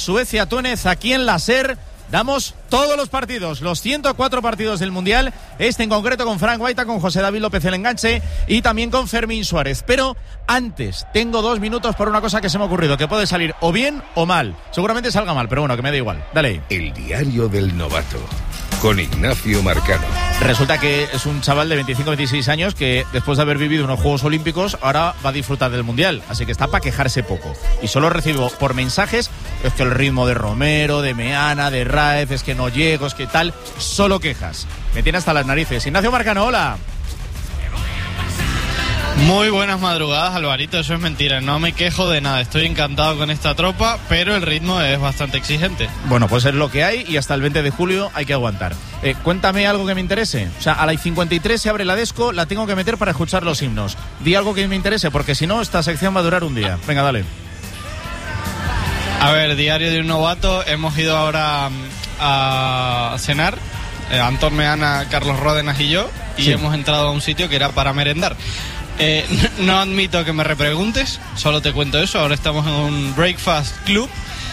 Suecia-Túnez aquí en la SER. Damos todos los partidos, los 104 partidos del Mundial, este en concreto con Frank Guaita, con José David López el enganche y también con Fermín Suárez. Pero antes, tengo 2 minutos por una cosa que se me ha ocurrido, que puede salir o bien o mal. Seguramente salga mal, pero bueno, que me da igual. Dale. El diario del novato, con Ignacio Marcano. Resulta que es un chaval de 25-26 años que después de haber vivido unos Juegos Olímpicos ahora va a disfrutar del Mundial, así que está para quejarse poco. Y solo recibo por mensajes, es que el ritmo de Romero, de Meana, de Raez, es que no llego, es que tal, solo quejas. Me tiene hasta las narices. Ignacio Marcano, hola. Muy buenas madrugadas, Alvarito, eso es mentira, no me quejo de nada, estoy encantado con esta tropa, pero el ritmo es bastante exigente. Bueno, pues es lo que hay y hasta el 20 de julio hay que aguantar. Cuéntame algo que me interese. O sea, a las 53 se abre la Desco, la tengo que meter para escuchar los himnos. Di algo que me interese, porque si no, esta sección va a durar un día. Venga, dale. A ver, diario de un novato, hemos ido ahora a cenar, Antón Meana, Carlos Ródenas y yo, y sí, hemos entrado a un sitio que era para merendar. No admito que me repreguntes, solo te cuento eso. Ahora estamos en un breakfast club.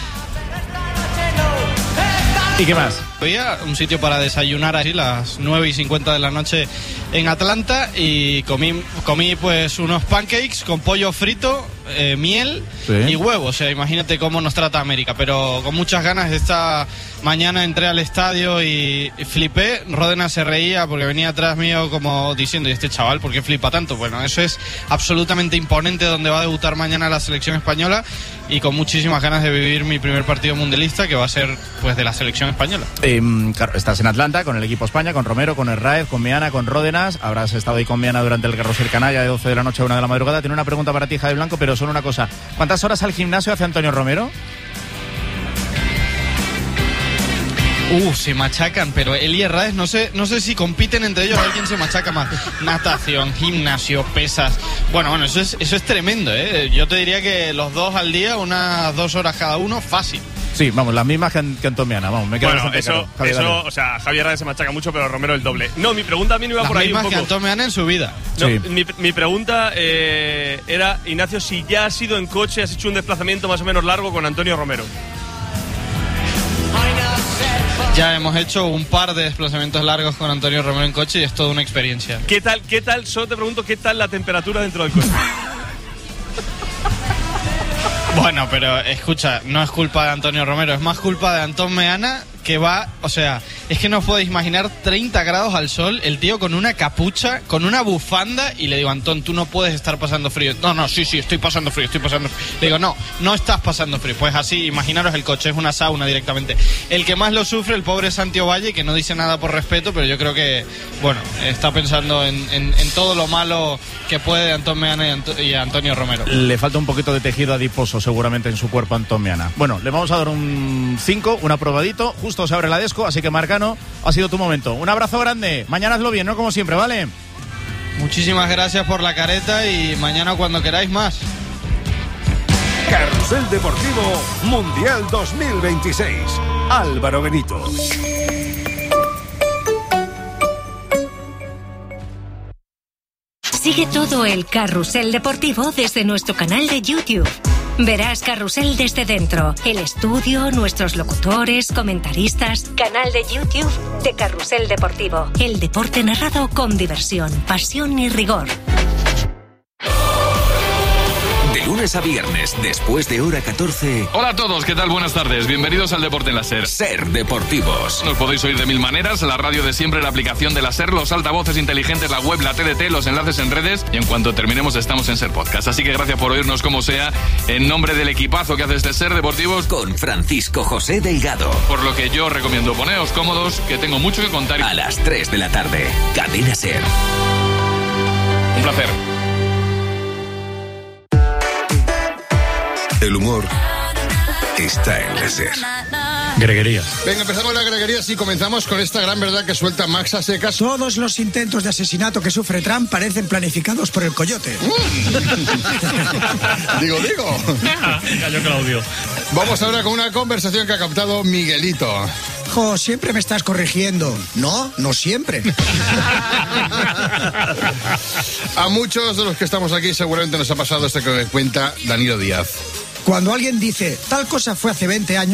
¿Y qué más? Había un sitio para desayunar así las 9:50 de la noche en Atlanta y comí pues unos pancakes con pollo frito, miel, sí, y huevo. O sea, imagínate cómo nos trata América, pero con muchas ganas. Esta mañana entré al estadio y flipé. Ródenas se reía porque venía atrás mío como diciendo, ¿y este chaval por qué flipa tanto? Bueno, eso es absolutamente imponente, donde va a debutar mañana la selección española y con muchísimas ganas de vivir mi primer partido mundialista, que va a ser pues de la selección española. Claro, estás en Atlanta con el equipo España, con Romero, con Herráez, con Meana, con Ródenas. Habrás estado ahí con Meana durante el Carrusel Canalla de 12 de la noche a 1 de la madrugada. Tiene una pregunta para ti, Javi Blanco, pero solo una cosa. ¿Cuántas horas al gimnasio hace Antonio Romero? Se machacan, pero él y Herráez no sé si compiten entre ellos, alguien se machaca más. Natación, gimnasio, pesas. Bueno, eso es tremendo, ¿eh? Yo te diría que los 2 al día, unas 2 horas cada uno, fácil. Sí, vamos, las mismas que Antón Meana, vamos, me queda bastante claro. Eso, o sea, Javier Herráez se machaca mucho, pero Romero el doble. No, mi pregunta a mí no iba las por ahí un poco. Las mismas que Antón Meana en su vida. No, sí. Mi pregunta era, Ignacio, si ya has ido en coche, has hecho un desplazamiento más o menos largo con Antonio Romero. Ya hemos hecho un par de desplazamientos largos con Antonio Romero en coche y es toda una experiencia. ¿Qué tal? Solo te pregunto, ¿qué tal la temperatura dentro del coche? Bueno, pero escucha, no es culpa de Antonio Romero, es más culpa de Antón Meana, que va, o sea, es que no os podéis imaginar 30 grados al sol, el tío con una capucha, con una bufanda, y le digo, Antón, tú no puedes estar pasando frío. No, sí, estoy pasando frío. Le digo, no estás pasando frío. Pues así, imaginaros el coche, es una sauna directamente. El que más lo sufre, el pobre Santiago Valle, que no dice nada por respeto, pero yo creo que, bueno, está pensando en todo lo malo que puede Antón Meana y Antonio Romero. Le falta un poquito de tejido adiposo seguramente en su cuerpo a Antón Meana. Bueno, le vamos a dar un 5, un aprobadito, justo se abre la Desco, así que Marcano, ha sido tu momento. Un abrazo grande, mañana hazlo bien, ¿no? Como siempre, ¿vale? Muchísimas gracias por la careta y mañana cuando queráis más. Carrusel Deportivo Mundial 2026. Álvaro Benito. Sigue todo el Carrusel Deportivo desde nuestro canal de YouTube. Verás Carrusel desde dentro, el estudio, nuestros locutores, comentaristas, canal de YouTube de Carrusel Deportivo. El deporte narrado con diversión, pasión y rigor. De lunes a viernes, después de hora 14. Hola a todos, ¿qué tal? Buenas tardes. Bienvenidos al Deporte en la SER. SER Deportivos. Nos podéis oír de 1000 maneras, la radio de siempre, la aplicación de la SER, los altavoces inteligentes, la web, la TDT, los enlaces en redes, y en cuanto terminemos estamos en SER Podcast. Así que gracias por oírnos como sea, en nombre del equipazo que hace este SER Deportivos. Con Francisco José Delgado. Por lo que yo recomiendo, poneos cómodos, que tengo mucho que contar. A las 3 de la tarde, Cadena SER. Un placer. El humor está en la SER. Greguerías. Venga, empezamos la greguería y comenzamos con esta gran verdad que suelta Max a secas. Todos los intentos de asesinato que sufre Trump parecen planificados por el coyote. Digo. Cayó Claudio. Vamos ahora con una conversación que ha captado Miguelito. Jo, siempre me estás corrigiendo. No siempre. A muchos de los que estamos aquí seguramente nos ha pasado esto que cuenta Danilo Díaz. Cuando alguien dice, tal cosa fue hace 20 años,